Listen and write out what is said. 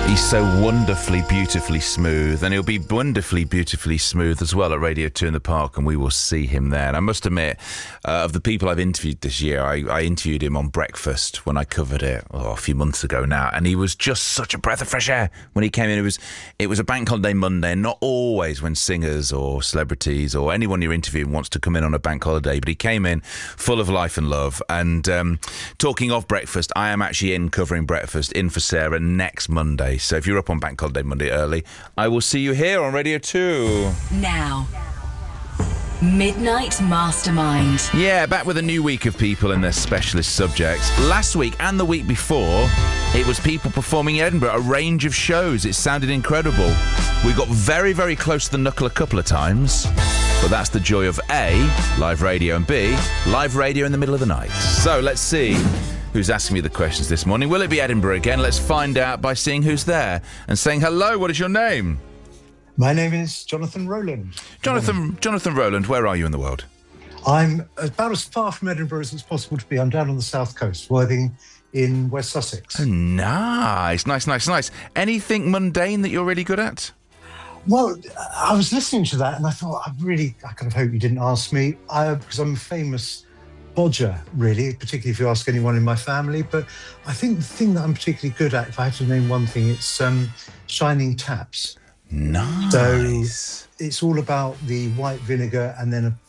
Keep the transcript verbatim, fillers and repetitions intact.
He's so wonderfully, beautifully smooth, and he'll be wonderfully, beautifully smooth as well at Radio two in the Park, and we will see him there. And I must admit, uh, of the people I've interviewed this year, I, I interviewed him on Breakfast when I covered it oh, a few months ago now, and he was just such a breath of fresh air when he came in. It was it was a bank holiday Monday, and not always when singers or celebrities or anyone you're interviewing wants to come in on a bank holiday, but he came in full of life and love. And um, talking of Breakfast, I am actually in covering Breakfast in for Sarah next Monday. So if you're up on Bank Holiday Monday early, I will see you here on Radio two. Now, Midnight Mastermind. Yeah, back with a new week of people and their specialist subjects. Last week and the week before, it was people performing in Edinburgh, a range of shows. It sounded incredible. We got very, very close to the knuckle a couple of times, but that's the joy of A, live radio, and B, live radio in the middle of the night. So let's see who's asking me the questions this morning. Will it be Edinburgh again? Let's find out by seeing who's there and saying hello. What is your name? My name is Jonathan Rowland. Jonathan Jonathan Rowland, where are you in the world? I'm about as far from Edinburgh as it's possible to be. I'm down on the south coast, Worthing in West Sussex. Oh, nice, nice, nice, nice. Anything mundane that you're really good at? Well, I was listening to that and I thought, I really, I kind of hope you didn't ask me, I, because I'm a famous bodger, really, particularly if you ask anyone in my family. But I think the thing that I'm particularly good at, if I had to name one thing, it's um, shining taps. Nice. So it's all about the white vinegar and then a